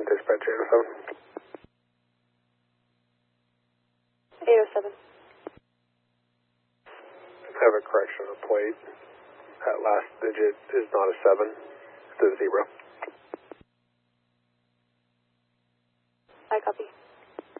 dispatch 807. 807. I have a correction of plate. That last digit is not a 7, it's a 0.